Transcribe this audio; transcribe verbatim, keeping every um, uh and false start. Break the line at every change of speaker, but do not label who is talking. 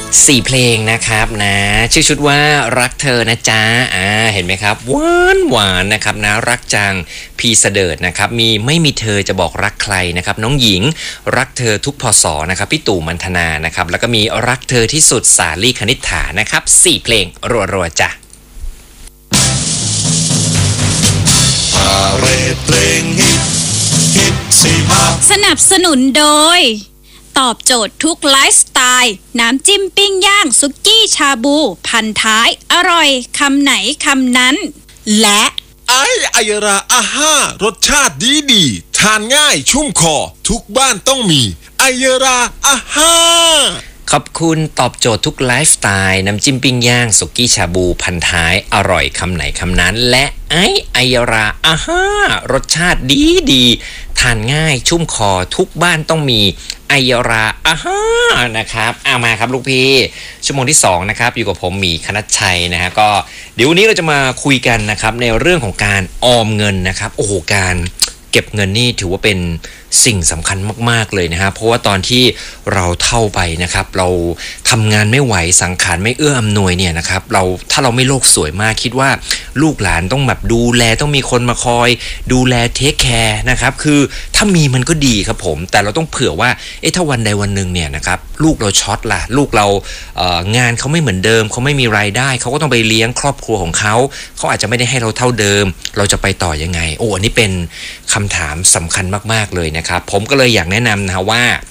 สี่เพลงนะครับนะชื่อชุดว่ารักเธอนะจ๊ะอ่าเห็นไหมครับหวานหวานนะครับนะรักจังพีเสดิร์ดนะครับมีไม่มีเธอจะบอกรักใครนะครับน้องหญิงรักเธอทุกพศนะครับพี่ตู่มันธนานะครับแล้วก็มีรักเธอที่สุดสาลี่คณิษฐานะครับสี่เพลงรัวๆจ้ะ
เพลงฮิตฮิตสี่ห้า
สนับสนุนโดยตอบโจทย์ทุกไลฟ์สไตล์น้ำจิ้มปิ้งย่างซุกี้ชาบูพันท้ายอร่อยคำไหนคำนั้นและ
ไอไอยราอาห้ารสชาติดีดีทานง่ายชุ่มคอทุกบ้านต้องมีไอยราอาห้า
ขอบคุณตอบโจทย์ทุกไลฟ์สไตล์น้ำจิ้มปิ้งย่างสุกี้ชาบูพันท้ายอร่อยคำไหนคำนั้นและไอไอยราอาห้ารสชาติดีดีทานง่ายชุ่มคอทุกบ้านต้องมีไอยราอาห้านะครับเอามาครับลูกพี่ชั่วโมงที่สองนะครับอยู่กับผมหมีคณัชชัยนะฮะก็เดี๋ยววันนี้เราจะมาคุยกันนะครับในเรื่องของการออมเงินนะครับโอ้โหการเก็บเงินนี่ถือว่าเป็นสิ่งสำคัญมากๆเลยนะฮะเพราะว่าตอนที่เราเท่าไปนะครับเราทำงานไม่ไหวสังขารไม่เอื้ออำนวยเนี่ยนะครับเราถ้าเราไม่โลกสวยมากคิดว่าลูกหลานต้องแบบดูแลต้องมีคนมาคอยดูแลเทคแคร์นะครับคือถ้ามีมันก็ดีครับผมแต่เราต้องเผื่อว่าเอ๊ะถ้าวันใดวันหนึ่งเนี่ยนะครับลูกเราช็อตล่ะลูกเราเอ่องานเขาไม่เหมือนเดิมเขาไม่มีรายได้เขาก็ต้องไปเลี้ยงครอบครัวของเขาเขาอาจจะไม่ได้ให้เราเท่าเดิมเราจะไปต่อยังไงโอ้อันนี้เป็นคำถามสำคัญมากๆเลยนะครับผมก็เลยอยากแนะนำนะว่า